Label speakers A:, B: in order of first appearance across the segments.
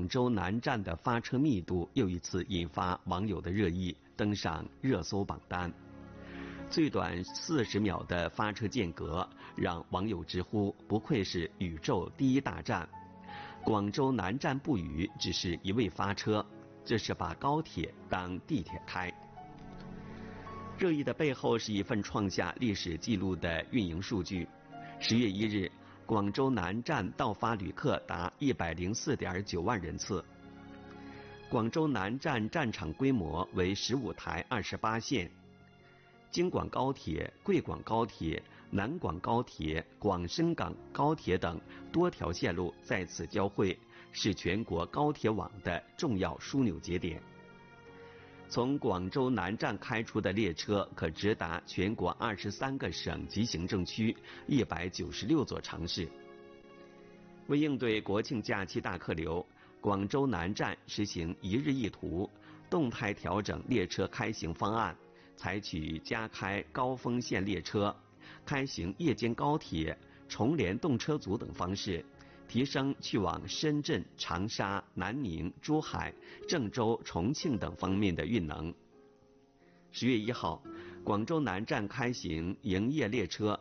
A: 州南站的发车密度又一次引发网友的热议，登上热搜榜单。最短40秒的发车间隔，让网友直呼不愧是宇宙第一大站。广州南站不语只是一味发车，这是把高铁当地铁开。热议的背后是一份创下历史记录的运营数据。10月1日，广州南站到发旅客达104.9万人次。广州南站站场规模为15台28线。京广高铁、贵广高铁、南广高铁、广深港高铁等多条线路在此交汇，是全国高铁网的重要枢纽节点。从广州南站开出的列车可直达全国23个省级行政区、196座城市。为应对国庆假期大客流，广州南站实行一日一途，动态调整列车开行方案，采取加开高峰线列车、开行夜间高铁、重联动车组等方式，提升去往深圳、长沙、南宁、珠海、郑州、重庆等方面的运能。10月1号，广州南站开行营业列车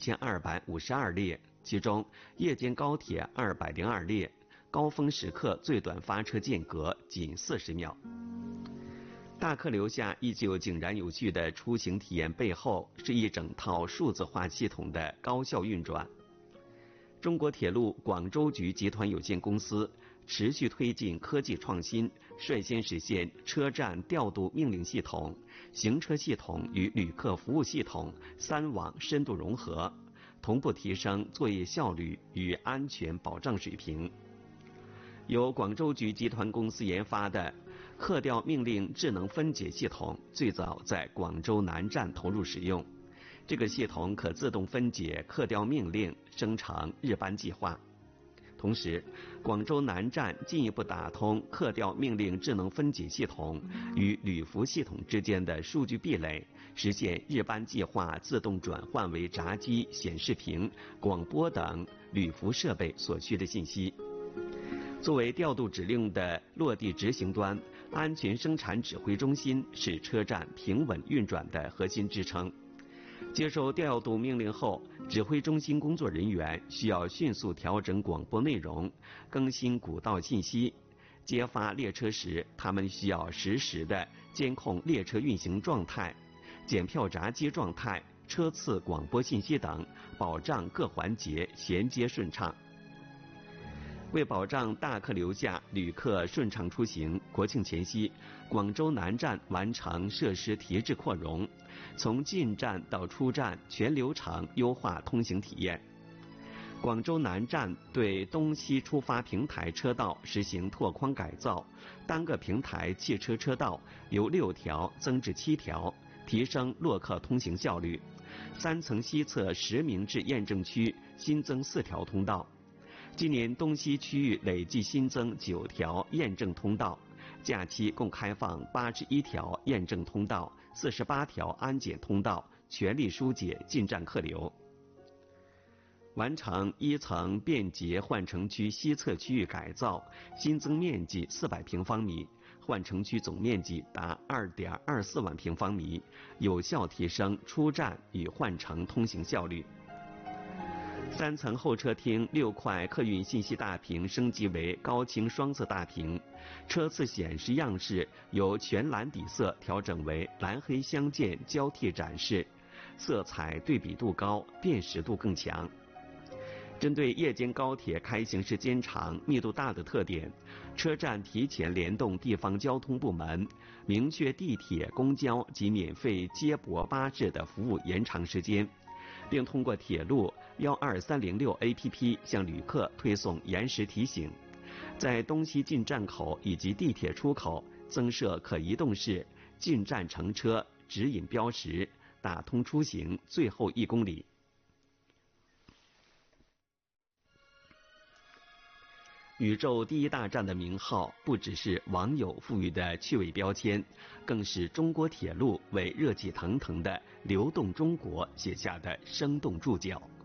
A: 1252列，其中夜间高铁202列，高峰时刻最短发车间隔仅40秒。大客流下依旧井然有序的出行体验背后，是一整套数字化系统的高效运转。中国铁路广州局集团有限公司持续推进科技创新，率先实现车站调度命令系统、行车系统与旅客服务系统3网深度融合，同步提升作业效率与安全保障水平。由广州局集团公司研发的客调命令智能分解系统最早在广州南站投入使用。这个系统可自动分解客调命令，生成日班计划。同时，广州南站进一步打通客调命令智能分解系统与旅服系统之间的数据壁垒，实现日班计划自动转换为闸机、显示屏、广播等旅服设备所需的信息。作为调度指令的落地执行端，安全生产指挥中心是车站平稳运转的核心支撑。接受调度命令后，指挥中心工作人员需要迅速调整广播内容，更新古道信息。接发列车时，他们需要实时的监控列车运行状态、检票闸机状态、车次广播信息等，保障各环节衔接顺畅。为保障大客流下旅客顺畅出行，国庆前夕，广州南站完成设施提质扩容，从进站到出站全流程优化通行体验。广州南站对东西出发平台车道实行拓宽改造，单个平台汽车车道由6条增至7条，提升落客通行效率。3层西侧实名制验证区新增4条通道。今年东西区域累计新增9条验证通道，假期共开放81条验证通道、48条安检通道，全力疏解进站客流。完成1层便捷换乘区西侧区域改造，新增面积400平方米，换乘区总面积达2.24万平方米，有效提升出站与换乘通行效率。3层候车厅6块客运信息大屏升级为高清双色大屏，车次显示样式由全蓝底色调整为蓝黑相间交替展示，色彩对比度高，辨识度更强。针对夜间高铁开行时间长、密度大的特点，车站提前联动地方交通部门，明确地铁、公交及免费接驳巴士的服务延长时间，并通过铁路12306 APP 向旅客推送延时提醒。在东西进站口以及地铁出口增设可移动式进站乘车指引标识，打通出行最后1公里。宇宙第一大站的名号不只是网友赋予的趣味标签，更是中国铁路为热气腾腾的流动中国写下的生动注脚。